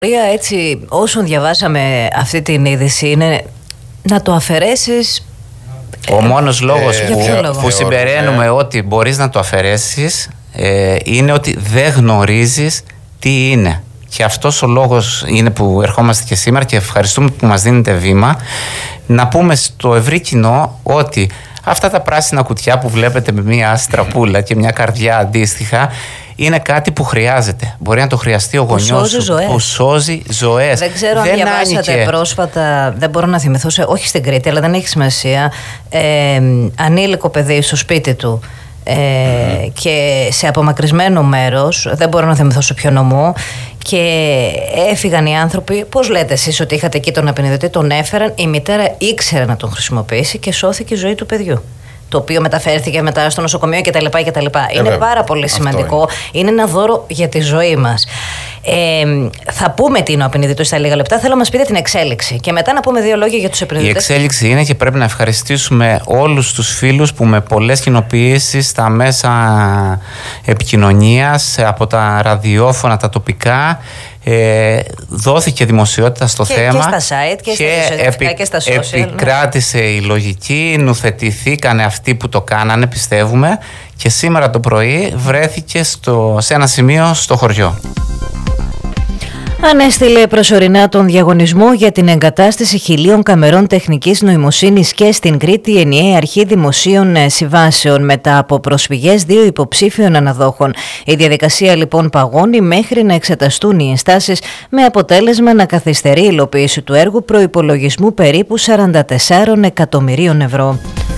Έτσι, όσον διαβάσαμε αυτή την είδηση, είναι να το αφαιρέσεις. Ο μόνος λόγος που συμπεραίνουμε ότι μπορείς να το αφαιρέσεις είναι ότι δεν γνωρίζεις τι είναι. Και αυτός ο λόγος είναι που ερχόμαστε και σήμερα και ευχαριστούμε που μας δίνετε βήμα να πούμε στο ευρύ κοινό ότι αυτά τα πράσινα κουτιά που βλέπετε με μια άστρα και μια καρδιά αντίστοιχα είναι κάτι που χρειάζεται. Μπορεί να το χρειαστεί ο γονιός σου, που σώζει ζωές. Δεν ξέρω αν διαβάσατε πρόσφατα, δεν μπορώ να θυμηθώ, όχι στην Κρήτη, αλλά δεν έχει σημασία, ανήλικο παιδί στο σπίτι του και σε απομακρυσμένο μέρος, δεν μπορώ να θυμηθώ σε ποιο νομό, και έφυγαν οι άνθρωποι. Πώς λέτε εσείς ότι είχατε εκεί τον απενιδωτή, τον έφεραν, η μητέρα ήξερε να τον χρησιμοποιήσει και σώθηκε η ζωή του παιδιού, το οποίο μεταφέρθηκε μετά στο νοσοκομείο κτλ. Είναι πάρα πολύ σημαντικό. Είναι ένα δώρο για τη ζωή μας. Θα πούμε τι είναι ο απενιδωτής στα λίγα λεπτά. Θέλω να μας πείτε την εξέλιξη και μετά να πούμε δύο λόγια για τους επενδυτές. Η εξέλιξη είναι, και πρέπει να ευχαριστήσουμε όλους τους φίλους που με πολλές κοινοποιήσεις στα μέσα επικοινωνίας, από τα ραδιόφωνα, τα τοπικά, δόθηκε δημοσιότητα στο θέμα και στα site και στα social. Επικράτησε η λογική, νουθετηθήκανε αυτοί που το κάνανε, πιστεύουμε, και σήμερα το πρωί βρέθηκε σε ένα σημείο στο χωριό. Ανέστειλε προσωρινά τον διαγωνισμό για την εγκατάσταση 1.000 καμερών τεχνικής νοημοσύνης και στην Κρήτη η Ενιαία Αρχή Δημοσίων Συμβάσεων μετά από προσφυγές 2 υποψήφιων αναδόχων. Η διαδικασία λοιπόν παγώνει μέχρι να εξεταστούν οι ενστάσεις, με αποτέλεσμα να καθυστερεί η υλοποίηση του έργου προϋπολογισμού περίπου 44 εκατομμυρίων ευρώ.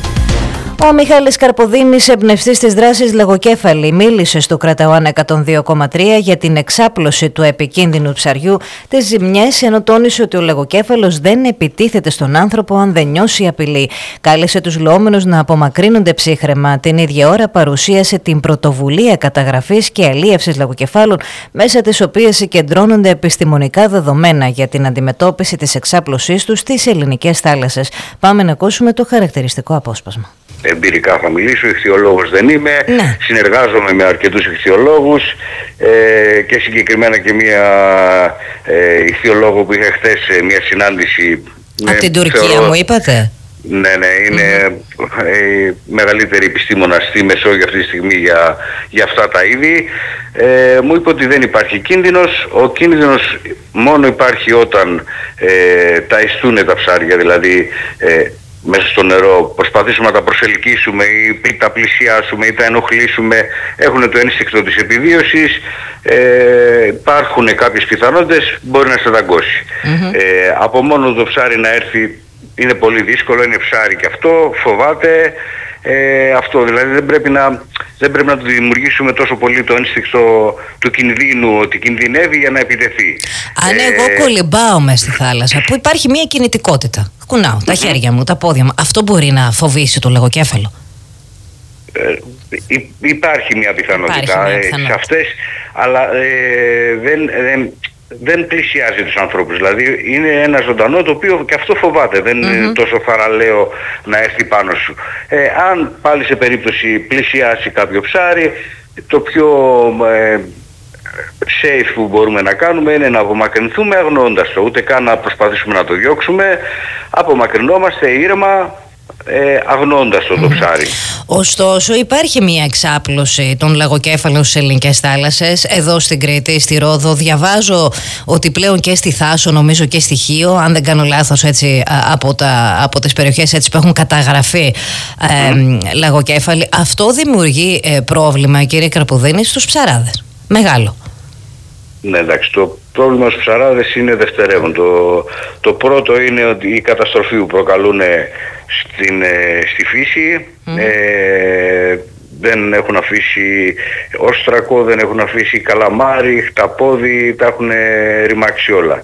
Ο Μιχάλης Καρποδίνης, εμπνευστής της δράσης Λαγοκέφαλη, μίλησε στο Κραταόνα 102,3 για την εξάπλωση του επικίνδυνου ψαριού, τις ζημιές, ενώ τόνισε ότι ο λαγοκέφαλος δεν επιτίθεται στον άνθρωπο αν δεν νιώσει απειλή. Κάλεσε τους λοόμενους να απομακρύνονται ψύχραιμα. Την ίδια ώρα παρουσίασε την πρωτοβουλία καταγραφής και αλίευσης λαγοκεφάλων, μέσα της οποίας συγκεντρώνονται επιστημονικά δεδομένα για την αντιμετώπιση της εξάπλωσής τους στις ελληνικές θάλασσες. Πάμε να ακούσουμε το χαρακτηριστικό απόσπασμα. Εμπειρικά θα μιλήσω, ιχθυολόγος δεν είμαι, συνεργάζομαι με αρκετούς ιχθυολόγους και συγκεκριμένα και μία ιχθυολόγο που είχα χθες μια συνάντηση. Από την Τουρκία μου είπατε? Ναι, είναι η μεγαλύτερη επιστήμονα στη Μεσόγειο αυτή τη στιγμή για αυτά τα είδη. Μου είπε ότι δεν υπάρχει κίνδυνος. Ο κίνδυνος μόνο υπάρχει όταν ταιστούν τα ψάρια, δηλαδή μέσα στο νερό προσπαθήσουμε να τα προσελκύσουμε ή τα πλησιάσουμε ή τα ενοχλήσουμε, έχουν το ένστικτο της επιβίωσης, υπάρχουν κάποιες πιθανότητες, μπορεί να σε δαγκώσει. Από μόνο το ψάρι να έρθει είναι πολύ δύσκολο, είναι ψάρι και αυτό, φοβάται. Αυτό δηλαδή δεν πρέπει να του δημιουργήσουμε τόσο πολύ το ένστικτο του κινδύνου, ότι κινδυνεύει για να επιτεθεί. Αν εγώ κολυμπάω μες στη θάλασσα που υπάρχει μια κινητικότητα, κουνάω τα χέρια μου, τα πόδια μου, αυτό μπορεί να φοβήσει το λαγοκέφαλο? Υπάρχει μια πιθανότητα σε αυτές, αλλά δεν πλησιάζει τους ανθρώπους. Δηλαδή είναι ένα ζωντανό το οποίο και αυτό φοβάται. Δεν είναι τόσο θαραλέο να έρθει πάνω σου. Αν πάλι σε περίπτωση πλησιάσει κάποιο ψάρι, το πιο safe που μπορούμε να κάνουμε είναι να απομακρυνθούμε αγνοώντας το. Ούτε καν να προσπαθήσουμε να το διώξουμε. Απομακρυνόμαστε ήρεμα, αγνώντας το ψάρι. Ωστόσο υπάρχει μια εξάπλωση των λαγοκέφαλων στις ελληνικές θάλασσες, εδώ στην Κρήτη, στη Ρόδο. Διαβάζω ότι πλέον και στη Θάσο, νομίζω και στη Χίο, αν δεν κάνω λάθος, έτσι, από τις περιοχές έτσι, που έχουν καταγραφεί λαγοκέφαλοι. Αυτό δημιουργεί πρόβλημα, κύριε Καρποδίνη, στους ψαράδες? Μεγάλο. Ναι, εντάξει, το πρόβλημα στους ψαράδες είναι δευτερεύον. Το πρώτο είναι ότι η καταστροφή που προκαλούν στη φύση, δεν έχουν αφήσει όστρακο, δεν έχουν αφήσει καλαμάρι, χταπόδι, τα έχουν ρημάξει όλα.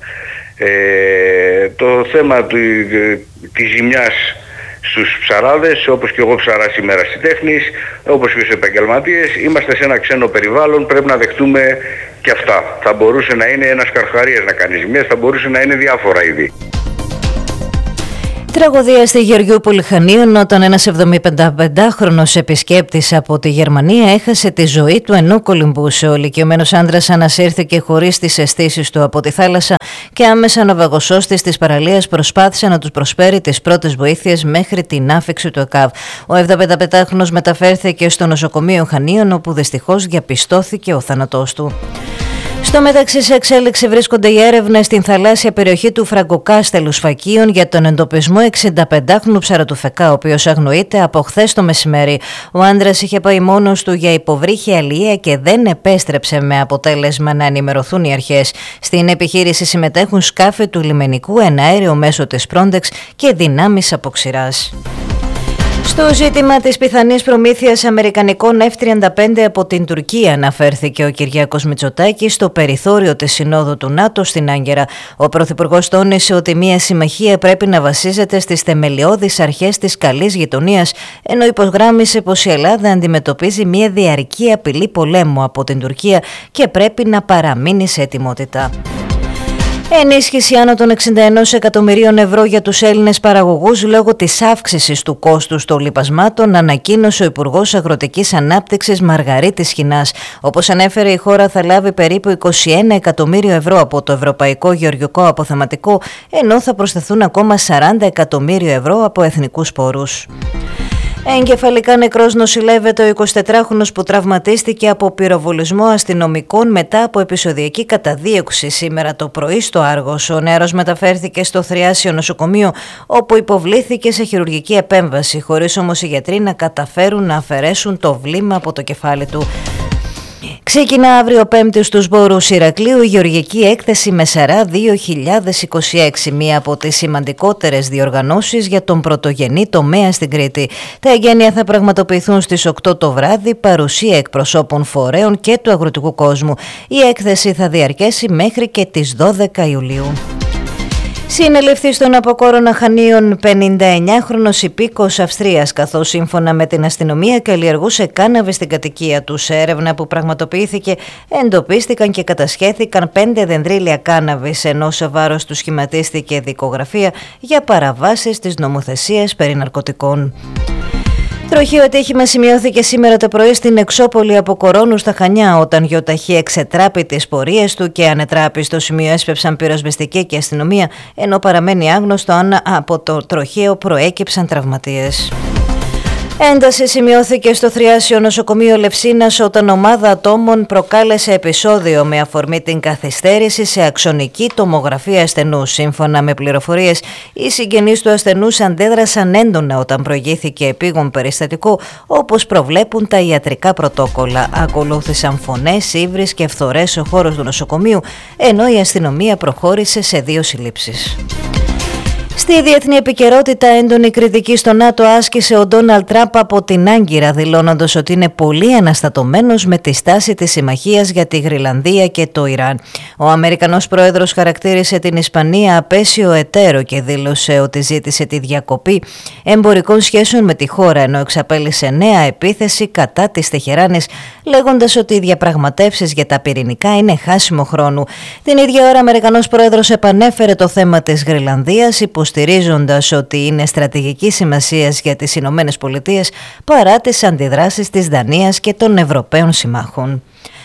Το θέμα της ζημιάς στους ψαράδες, όπως και εγώ ψαρά σήμερα στη τέχνης, όπως και στους επαγγελματίες, είμαστε σε ένα ξένο περιβάλλον, πρέπει να δεχτούμε και αυτά. Θα μπορούσε να είναι ένας καρχαρίας να κάνει ζημιές, θα μπορούσε να είναι διάφορα είδη. Τραγωδία στη Γεωργιούπολη Χανίων όταν ένας 75χρονος επισκέπτης από τη Γερμανία έχασε τη ζωή του ενώ κολυμπούσε. Ο ηλικιωμένος άνδρας ανασύρθηκε χωρίς τις αισθήσεις του από τη θάλασσα και άμεσα ναυαγοσώστης της παραλίας προσπάθησε να τους προσφέρει τις πρώτες βοήθειες μέχρι την άφιξη του ΕΚΑΒ. Ο 75χρονος μεταφέρθηκε στο νοσοκομείο Χανίων όπου δυστυχώς διαπιστώθηκε ο θάνατός του. Στο μεταξύ, σε εξέλιξη βρίσκονται οι έρευνες στην θαλάσσια περιοχή του Φραγκοκάστελου Σφακίων για τον εντοπισμό 65χρονου ψαρωτουφεκά, ο οποίος αγνοείται από χθες το μεσημέρι. Ο άντρας είχε πάει μόνος του για υποβρύχια αλληλεία και δεν επέστρεψε, με αποτέλεσμα να ενημερωθούν οι αρχές. Στην επιχείρηση συμμετέχουν σκάφη του λιμενικού, ένα αέριο μέσω της Frontex και δυνάμεις αποξηράς. Στο ζήτημα της πιθανής προμήθειας αμερικανικών F-35 από την Τουρκία αναφέρθηκε ο Κυριάκος Μητσοτάκης στο περιθώριο της Συνόδου του ΝΑΤΟ στην Άγκυρα. Ο Πρωθυπουργός τόνισε ότι μια συμμαχία πρέπει να βασίζεται στις θεμελιώδεις αρχές της καλής γειτονίας, ενώ υπογράμμισε πως η Ελλάδα αντιμετωπίζει μια διαρκή απειλή πολέμου από την Τουρκία και πρέπει να παραμείνει σε ετοιμότητα. Ενίσχυση άνω των 61 εκατομμυρίων ευρώ για τους Έλληνες παραγωγούς λόγω της αύξησης του κόστους των λιπασμάτων, ανακοίνωσε ο Υπουργός Αγροτικής Ανάπτυξης Μαργαρίτης Χινάς. Όπως ανέφερε, η χώρα θα λάβει περίπου 21 εκατομμύριο ευρώ από το Ευρωπαϊκό Γεωργικό Αποθεματικό, ενώ θα προσθεθούν ακόμα 40 εκατομμύριο ευρώ από εθνικούς πόρους. Εγκεφαλικά νεκρός νοσηλεύεται ο 24χρονος που τραυματίστηκε από πυροβολισμό αστυνομικών μετά από επεισοδιακή καταδίωξη σήμερα το πρωί στο Άργος. Ο νεαρός μεταφέρθηκε στο Θριάσιο νοσοκομείο όπου υποβλήθηκε σε χειρουργική επέμβαση, χωρίς όμως οι γιατροί να καταφέρουν να αφαιρέσουν το βλήμα από το κεφάλι του. Ξεκινά αύριο Πέμπτη στους Μπορούς Ηρακλείου η Γεωργική Έκθεση Μεσαρά 2026, μία από τις σημαντικότερες διοργανώσεις για τον πρωτογενή τομέα στην Κρήτη. Τα εγγένεια θα πραγματοποιηθούν στις 8 το βράδυ, παρουσία εκπροσώπων φορέων και του αγροτικού κόσμου. Η έκθεση θα διαρκέσει μέχρι και τις 12 Ιουλίου. Συνελήφθη στον Αποκόρονα Χανίων 59χρονος υπήκος Αυστρίας, καθώς σύμφωνα με την αστυνομία καλλιεργούσε κάναβη στην κατοικία του. Σε έρευνα που πραγματοποιήθηκε εντοπίστηκαν και κατασχέθηκαν 5 δεντρίλια κάναβης, ενώ σε βάρος του σχηματίστηκε δικογραφία για παραβάσεις της νομοθεσίας περί ναρκωτικών. Τροχαίο ατύχημα σημειώθηκε σήμερα το πρωί στην Εξώπολη Αποκορώνου στα Χανιά, όταν γιοταχή εξετράπη τις πορείες του και ανετράπη. Στο σημείο έσπευσαν πυροσβεστική και αστυνομία, ενώ παραμένει άγνωστο αν από το τροχαίο προέκυψαν τραυματίες. Ένταση σημειώθηκε στο Θριάσιο νοσοκομείο Λευσίνας όταν ομάδα ατόμων προκάλεσε επεισόδιο με αφορμή την καθυστέρηση σε αξονική τομογραφία ασθενούς. Σύμφωνα με πληροφορίες, οι συγγενείς του ασθενούς αντέδρασαν έντονα όταν προηγήθηκε επίγον περιστατικό, όπως προβλέπουν τα ιατρικά πρωτόκολλα. Ακολούθησαν φωνές, ύβρις και φθορές στο χώρο του νοσοκομείου, ενώ η αστυνομία προχώρησε σε 2 συλλήψεις. Στη διεθνή επικαιρότητα, έντονη κριτική στο ΝΑΤΟ άσκησε ο Ντόναλντ Τραμπ από την Άγκυρα, δηλώνοντας ότι είναι πολύ αναστατωμένος με τη στάση της συμμαχίας για τη Γροιλανδία και το Ιράν. Ο Αμερικανός πρόεδρος χαρακτήρισε την Ισπανία απέσιο εταίρο και δήλωσε ότι ζήτησε τη διακοπή εμπορικών σχέσεων με τη χώρα, ενώ εξαπέλυσε νέα επίθεση κατά της Τεχεράνης, λέγοντας ότι οι διαπραγματεύσεις για τα πυρηνικά είναι χάσιμο χρόνου. Την ίδια ώρα, ο Αμερικανός πρόεδρος επανέφερε το θέμα της Γροιλανδίας, υποστηρίζοντας ότι είναι στρατηγικής σημασίας για τις Ηνωμένες Πολιτείες παρά τις αντιδράσεις της Δανίας και των Ευρωπαίων συμμάχων.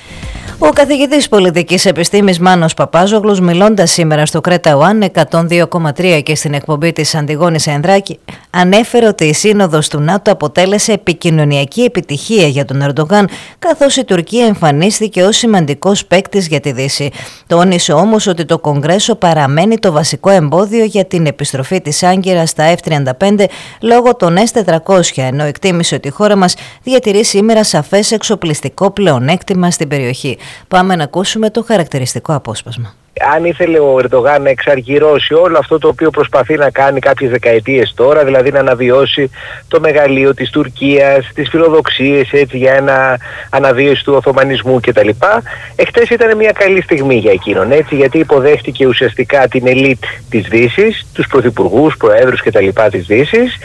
Ο καθηγητής πολιτικής επιστήμης Μάνος Παπάζογλους, μιλώντας σήμερα στο Κρέτα One 102,3 και στην εκπομπή της Αντιγόνης Ενδράκη, ανέφερε ότι η σύνοδος του ΝΑΤΟ αποτέλεσε επικοινωνιακή επιτυχία για τον Ερντογάν, καθώς η Τουρκία εμφανίστηκε ως σημαντικός παίκτης για τη Δύση. Τόνισε όμως ότι το Κογκρέσο παραμένει το βασικό εμπόδιο για την επιστροφή της Άγκυρας στα F-35 λόγω των S-400, ενώ εκτίμησε ότι η χώρα μας διατηρεί σήμερα σαφές εξοπλιστικό πλεονέκτημα στην περιοχή. Πάμε να ακούσουμε το χαρακτηριστικό απόσπασμα. Αν ήθελε ο Ερντογάν να εξαργυρώσει όλο αυτό το οποίο προσπαθεί να κάνει κάποιες δεκαετίες τώρα, δηλαδή να αναβιώσει το μεγαλείο της Τουρκίας, τις φιλοδοξίες έτσι, για ένα αναβίωση του Οθωμανισμού κτλ. Εχθές ήταν μια καλή στιγμή για εκείνον, έτσι, γιατί υποδέχτηκε ουσιαστικά την ελίτ της Δύσης, τους πρωθυπουργούς, προέδρους κτλ. Της Δύσης,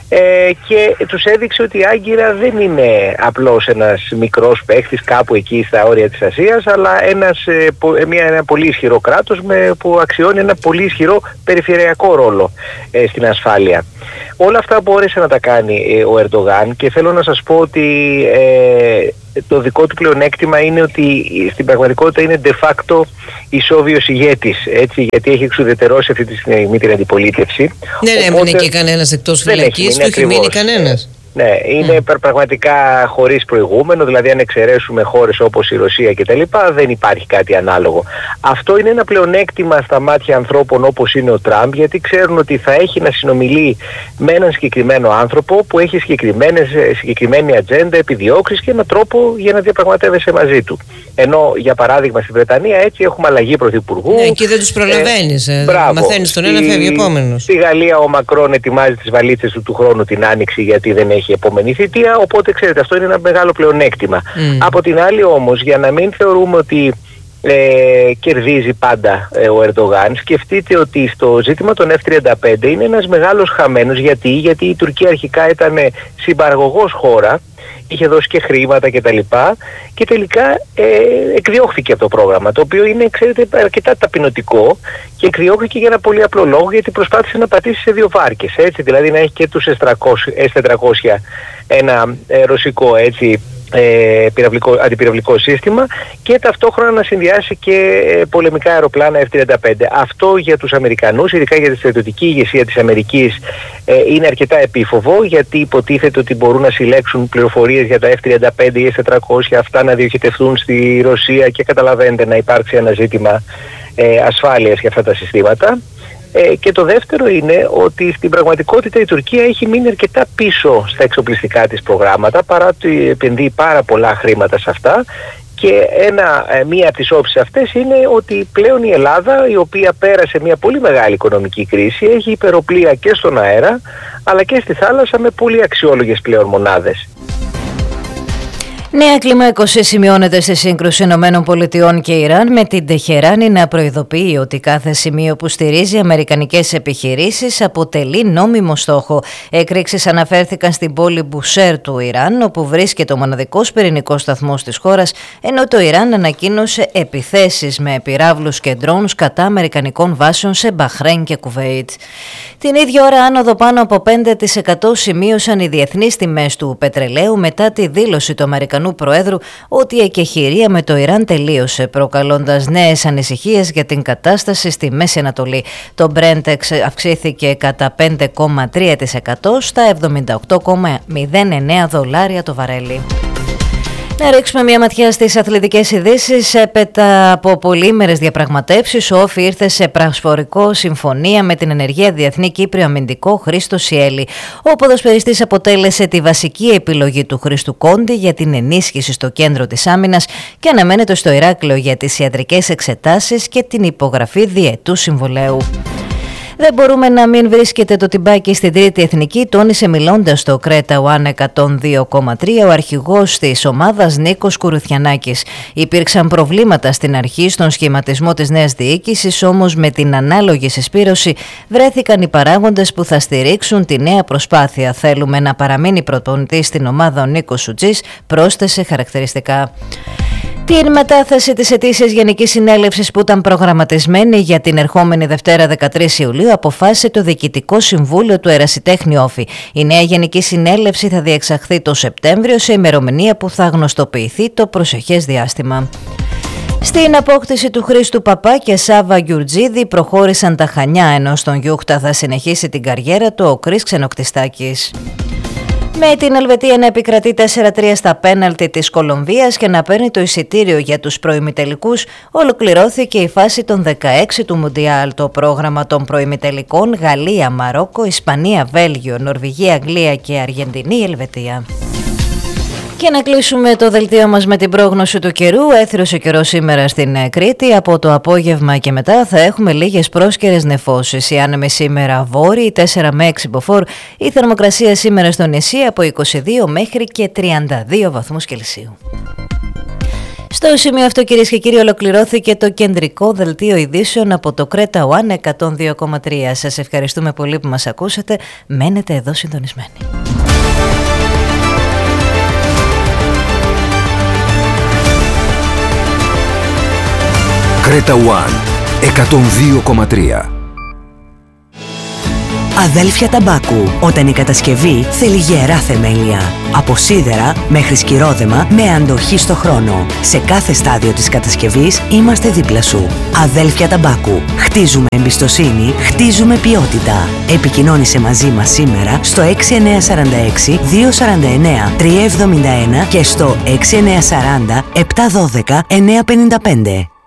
και τους έδειξε ότι η Άγκυρα δεν είναι απλώς ένας μικρός παίχτης κάπου εκεί στα όρια της Ασίας, αλλά ένα πολύ ισχυρό ισχυρό κράτος που αξιώνει ένα πολύ ισχυρό περιφερειακό ρόλο στην ασφάλεια. Όλα αυτά μπόρεσε να τα κάνει ο Ερντογάν και θέλω να σας πω ότι το δικό του πλεονέκτημα είναι ότι στην πραγματικότητα είναι de facto ισόβιος ηγέτης, έτσι, γιατί έχει εξουδετερώσει αυτή τη στιγμή την αντιπολίτευση. Δεν έμεινε και κανένας εκτός φυλακής, του έχει μείνει κανένας. Ναι, είναι πραγματικά χωρίς προηγούμενο, δηλαδή αν εξαιρέσουμε χώρες όπως η Ρωσία κτλ. Δεν υπάρχει κάτι ανάλογο. Αυτό είναι ένα πλεονέκτημα στα μάτια ανθρώπων όπως είναι ο Τραμπ, γιατί ξέρουν ότι θα έχει να συνομιλεί με έναν συγκεκριμένο άνθρωπο που έχει συγκεκριμένη ατζέντα, επιδιώξεις και έναν τρόπο για να διαπραγματεύεσαι μαζί του. Ενώ για παράδειγμα στη Βρετανία έτσι έχουμε αλλαγή πρωθυπουργού. Ναι, και δεν τους προλαβαίνεις. Μαθαίνεις τον ένα, φεύγει ο επόμενος. Στη Γαλλία ο Μακρόν ετοιμάζει τις βαλίτσες του χρόνου την Άνοιξη, γιατί δεν έχει επόμενη θητεία, οπότε ξέρετε αυτό είναι ένα μεγάλο πλεονέκτημα. Από την άλλη όμως, για να μην θεωρούμε ότι κερδίζει πάντα ο Ερντογάν, σκεφτείτε ότι στο ζήτημα των F-35 είναι ένας μεγάλος χαμένος. Γιατί η Τουρκία αρχικά ήταν συμπαραγωγός χώρα, είχε δώσει και χρήματα κτλ. Και τελικά εκδιώχθηκε από το πρόγραμμα, το οποίο είναι, ξέρετε, αρκετά ταπεινωτικό, και εκδιώχθηκε για ένα πολύ απλό λόγο, γιατί προσπάθησε να πατήσει σε δύο βάρκες, έτσι, δηλαδή να έχει και τους S-400, ένα ρωσικό, έτσι, αντιπυραυλικό σύστημα, και ταυτόχρονα να συνδυάσει και πολεμικά αεροπλάνα F-35. Αυτό για τους Αμερικανούς, ειδικά για τη στρατιωτική ηγεσία της Αμερικής, είναι αρκετά επίφοβο, γιατί υποτίθεται ότι μπορούν να συλλέξουν πληροφορίες για τα F-35 ή S-400, αυτά να διοχετευτούν στη Ρωσία, και καταλαβαίνετε να υπάρξει ένα ζήτημα ασφάλειας για αυτά τα συστήματα. Και το δεύτερο είναι ότι στην πραγματικότητα η Τουρκία έχει μείνει αρκετά πίσω στα εξοπλιστικά της προγράμματα, παρά ότι επενδύει πάρα πολλά χρήματα σε αυτά. Και μία από τις όψεις αυτές είναι ότι πλέον η Ελλάδα, η οποία πέρασε μια πολύ μεγάλη οικονομική κρίση, έχει υπεροπλία και στον αέρα αλλά και στη θάλασσα με πολύ αξιόλογες πλέον μονάδες. Νέα κλιμάκωση σημειώνεται στη σύγκρουση ΗΠΑ και Ιράν, με την Τεχεράνη να προειδοποιεί ότι κάθε σημείο που στηρίζει αμερικανικές επιχειρήσεις αποτελεί νόμιμο στόχο. Εκρήξεις αναφέρθηκαν στην πόλη Μπουσέρ του Ιράν, όπου βρίσκεται ο μοναδικός πυρηνικός σταθμός της χώρας, ενώ το Ιράν ανακοίνωσε επιθέσεις με πυράβλους και ντρόουνς κατά αμερικανικών βάσεων σε Μπαχρέιν και Κουβέιτ. Την ίδια ώρα άνοδο πάνω από 5% σημείωσαν οι διεθνείς τιμές του πετρελαίου μετά τη δήλωση του Αμερικανού Προέδρου ότι η εκεχηρία με το Ιράν τελείωσε, προκαλώντας νέες ανησυχίες για την κατάσταση στη Μέση Ανατολή. Το Brent αυξήθηκε κατά 5,3% στα $78,09 το βαρέλι. Να ρίξουμε μια ματιά στις αθλητικές ειδήσεις. Έπειτα από πολύμερες διαπραγματεύσεις, ο Όφη ήρθε σε προσφορικό συμφωνία με την ενεργεία διεθνή Κύπριο αμυντικό Χρήστο Σιέλη. Ο ποδοσφαιριστής αποτέλεσε τη βασική επιλογή του Χρήστου Κόντι για την ενίσχυση στο κέντρο της άμυνας και αναμένεται στο Ηράκλειο για τις ιατρικές εξετάσεις και την υπογραφή διετού συμβολαίου. Δεν μπορούμε να μην βρίσκεται το τυμπάκι στην τρίτη εθνική, τόνισε μιλώντας στο Κρέτα One 102,3 ο αρχηγός της ομάδας Νίκος Κουρουθιανάκης. Υπήρξαν προβλήματα στην αρχή στον σχηματισμό της νέας διοίκησης, όμως με την ανάλογη συσπήρωση βρέθηκαν οι παράγοντες που θα στηρίξουν τη νέα προσπάθεια. Θέλουμε να παραμείνει προπονητής στην ομάδα ο Νίκος Σουτζής, πρόσθεσε χαρακτηριστικά. Την μετάθεση της ετήσιας Γενικής Συνέλευσης που ήταν προγραμματισμένη για την ερχόμενη Δευτέρα 13 Ιουλίου αποφάσισε το Διοικητικό Συμβούλιο του Ερασιτέχνη Όφη. Η νέα Γενική Συνέλευση θα διεξαχθεί το Σεπτέμβριο, σε ημερομηνία που θα γνωστοποιηθεί το προσεχές διάστημα. Στην απόκτηση του Χρήστου Παπά και Σάβα Γιουρτζίδη προχώρησαν τα Χανιά, ενώ στον Γιούχτα θα συνεχίσει την καριέρα του ο Κρίς Ξενοκτιστάκης. Με την Ελβετία να επικρατεί 4-3 στα πέναλτι της Κολομβίας και να παίρνει το εισιτήριο για τους προημιτελικούς, ολοκληρώθηκε η φάση των 16 του Μουντιάλ. Το πρόγραμμα των προημιτελικών Γαλλία, Μαρόκο, Ισπανία, Βέλγιο, Νορβηγία, Αγγλία και Αργεντινή, Ελβετία. Και να κλείσουμε το δελτίο μας με την πρόγνωση του καιρού. Έθριος ο καιρός σήμερα στην Κρήτη. Από το απόγευμα και μετά θα έχουμε λίγες πρόσκαιρες νεφώσεις. Οι άνεμοι σήμερα βόρειοι, 4 με 6 μποφόρ. Η θερμοκρασία σήμερα στο νησί από 22 μέχρι και 32 βαθμούς Κελσίου. Στο σημείο αυτό, κυρίες και κύριοι, ολοκληρώθηκε το κεντρικό δελτίο ειδήσεων από το Κρέτα One 102,3. Σας ευχαριστούμε πολύ που μας ακούσατε. Μένετε εδώ συντονισμένοι. Κρέτα One. 102,3. Αδέλφια Ταμπάκου. Όταν η κατασκευή θέλει γερά θεμέλια. Από σίδερα μέχρι σκυρόδεμα με αντοχή στο χρόνο. Σε κάθε στάδιο της κατασκευής είμαστε δίπλα σου. Αδέλφια Ταμπάκου. Χτίζουμε εμπιστοσύνη, χτίζουμε ποιότητα. Επικοινώνησε μαζί μας σήμερα στο 6946 249 371 και στο 6940 712 955.